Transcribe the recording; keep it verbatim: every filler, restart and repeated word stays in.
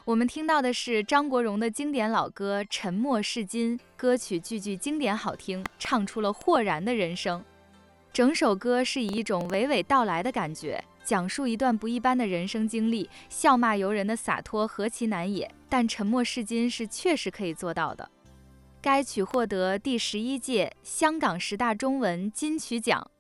我们听到的是张国荣的经典老歌《沉默是金》，歌曲句句经典好听，唱出了豁然的人生。整首歌是以一种娓娓道来的感觉，讲述一段不一般的人生经历，笑骂由人的洒脱何其难也，但沉默是金是确实可以做到的。该曲获得第十一届香港十大中文金曲奖